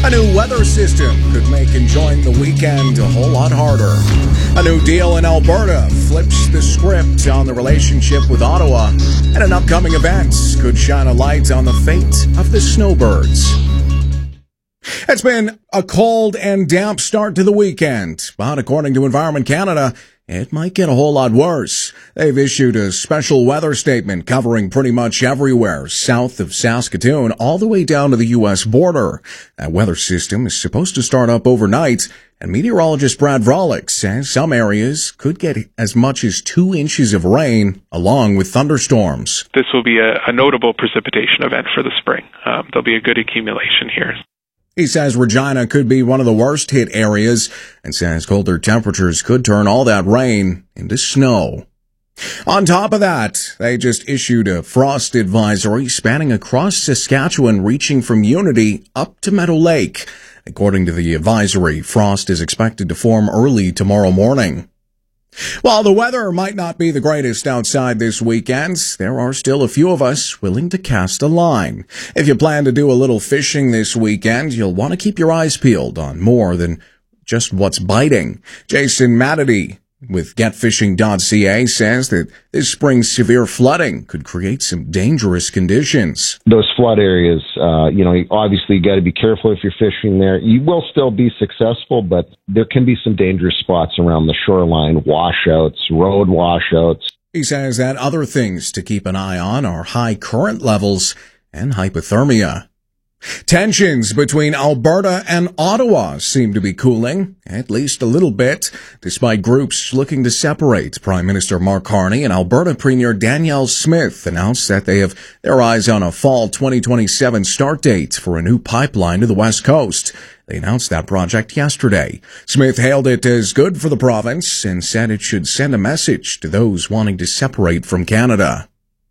A new weather system could make enjoying the weekend a whole lot harder. A new deal in Alberta flips the script on the relationship with Ottawa, and an upcoming event could shine a light on the fate of the snowbirds. It's been a cold and damp start to the weekend, but according to Environment Canada, it might get a whole lot worse. They've issued a special weather statement covering pretty much everywhere south of Saskatoon all the way down to the U.S. border. That weather system is supposed to start up overnight, and meteorologist Brad Vrolik says some areas could get as much as 2 inches of rain along with thunderstorms. This will be a notable precipitation event for the spring. There'll be a good accumulation here. He says Regina could be one of the worst hit areas and says colder temperatures could turn all that rain into snow. On top of that, they just issued a frost advisory spanning across Saskatchewan, reaching from Unity up to Meadow Lake. According to the advisory, frost is expected to form early tomorrow morning. While the weather might not be the greatest outside this weekend, there are still a few of us willing to cast a line. If you plan to do a little fishing this weekend, you'll want to keep your eyes peeled on more than just what's biting. Jason Matady with GetFishing.ca says that this spring's severe flooding could create some dangerous conditions. Those flood areas, obviously you got to be careful if you're fishing there. You will still be successful, but there can be some dangerous spots around the shoreline, washouts, road washouts. He says that other things to keep an eye on are high current levels and hypothermia. Tensions between Alberta and Ottawa seem to be cooling, at least a little bit, despite groups looking to separate. Prime Minister Mark Carney and Alberta Premier Danielle Smith announced that they have their eyes on a fall 2027 start date for a new pipeline to the West Coast. They announced that project yesterday. Smith hailed it as good for the province and said it should send a message to those wanting to separate from Canada.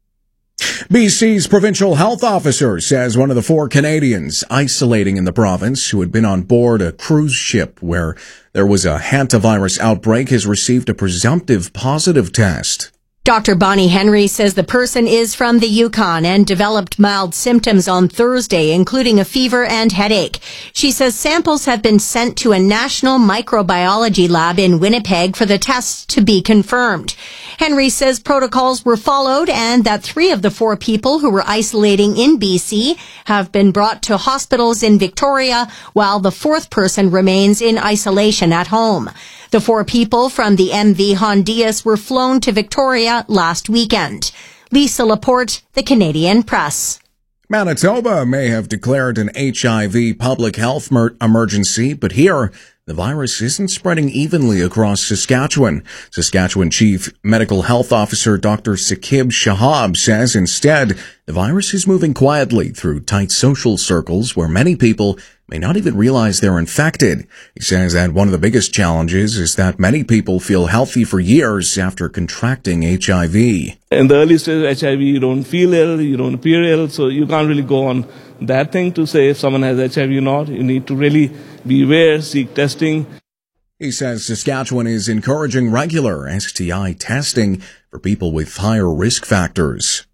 BC's provincial health officer says one of the 4 Canadians isolating in the province who had been on board a cruise ship where there was a hantavirus outbreak has received a presumptive positive test. Dr. Bonnie Henry says the person is from the Yukon and developed mild symptoms on Thursday, including a fever and headache. She says samples have been sent to a national microbiology lab in Winnipeg for the tests to be confirmed. Henry says protocols were followed and that 3 of the 4 people who were isolating in BC have been brought to hospitals in Victoria, while the 4th person remains in isolation at home. The 4 people from the MV Hondias were flown to Victoria last weekend. Lisa Laporte, The Canadian Press. Manitoba may have declared an HIV public health emergency, but here, the virus isn't spreading evenly across Saskatchewan. Saskatchewan Chief Medical Health Officer Dr. Sakib Shahab says instead, the virus is moving quietly through tight social circles where many people may not even realize they're infected. He says that one of the biggest challenges is that many people feel healthy for years after contracting HIV. In the early stage of HIV, you don't feel ill, you don't appear ill, so you can't really go on that thing to say if someone has HIV or not. You need to really be aware, seek testing. He says Saskatchewan is encouraging regular STI testing for people with higher risk factors.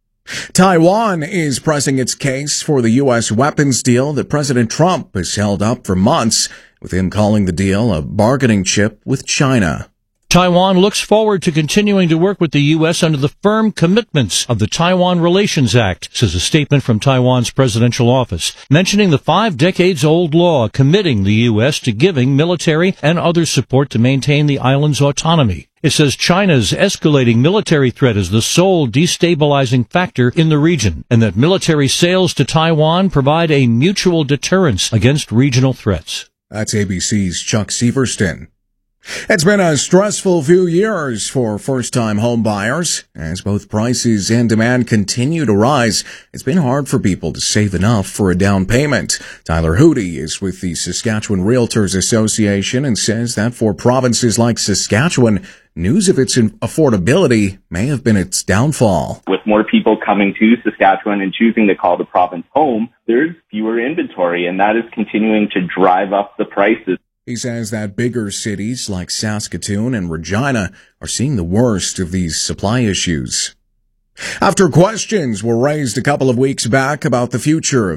Taiwan is pressing its case for the U.S. weapons deal that President Trump has held up for months, with him calling the deal a bargaining chip with China. Taiwan looks forward to continuing to work with the U.S. under the firm commitments of the Taiwan Relations Act, says a statement from Taiwan's presidential office, mentioning the 5-decades-old law committing the U.S. to giving military and other support to maintain the island's autonomy. It says China's escalating military threat is the sole destabilizing factor in the region, and that military sales to Taiwan provide a mutual deterrence against regional threats. That's ABC's Chuck Severston. It's been a stressful few years for first-time home buyers. As both prices and demand continue to rise, it's been hard for people to save enough for a down payment. Tyler Hootie is with the Saskatchewan Realtors Association and says that for provinces like Saskatchewan, news of its affordability may have been its downfall. With more people coming to Saskatchewan and choosing to call the province home, there's fewer inventory, and that is continuing to drive up the prices. He says that bigger cities like Saskatoon and Regina are seeing the worst of these supply issues. After questions were raised a couple of weeks back about the future of